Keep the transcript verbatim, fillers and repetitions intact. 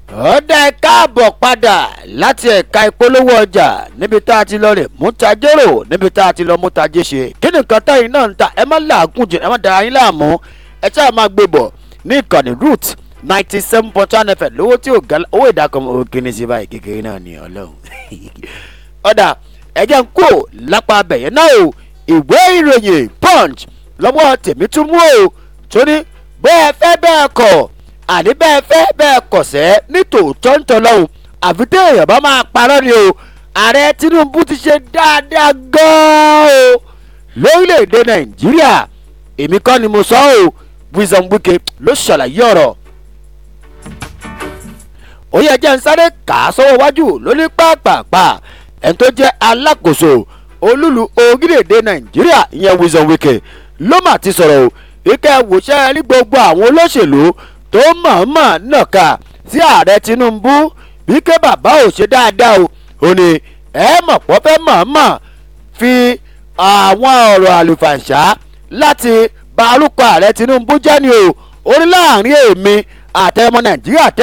ọ̀dà ẹ̀ káàbọ̀ padà láti ẹ̀ka ìpolówó ọjà níbi tá a ti lọ rè mútajérò níbi tá a ti lọ mútajé ṣe kí ni nǹkan táyìn náà ń ta ẹ má làágùn jẹ ẹ má dara yín láàmú ẹ tí a máa gbé bọ̀ ní ìkànnì root ninety seven point one fm lówó tí owó ìdákan òkìní sí báyìí kékeré náà ní ọlọ́run ọ̀dà ẹ̀jẹ̀ ń kó lápá abẹ̀yẹ náà o ìwé ìròyìn punch lọ́wọ́ tèmi tún mú o tó ní bẹ́ẹ̀ fẹ́ bẹ́ẹ̀ kọ̀ àní bẹ́ẹ̀ fẹ́ bẹ́ẹ̀ kọ̀sẹ́ ní tòótọ́ ń tọ́lọ́hùn àfi téèyàn bá máa parọ́ ni o ààrẹ Tinubu ti ṣe dáadáa gan-an o lórílẹ̀‐èdè Nàìjíríà èmi kọ́ ni mo sọ ọ́ Wisdom Wike ló ṣàlàyé ọ̀rọ̀ ó yẹ jẹ́ ń sáré kà á sọ́wọ́ wájú lórí pàápàá ẹni tó jẹ́ alákòóso olúlu orílẹ̀‐èdè Nàìjíríà ìyẹn Wisdom Wike ló mà ti sọ̀rọ̀ o ike wòṣẹ́ ní gbogbo àwọn olóṣèlú tó mọ̀ọ́mọ̀ nàka sí ààrẹ Tinubu bí ké bàbá ò ṣe dáadáa o ò ní ẹ mọ̀ pọ́ fẹ́ mọ̀ọ́mọ̀ fi àwọn ọ̀rọ̀ àlùfàǹṣá láti ba orúkọ ààrẹ Tinubu jẹ́ ni o ó ní láàrin èmi àtẹ̀mọ Nàìjíríà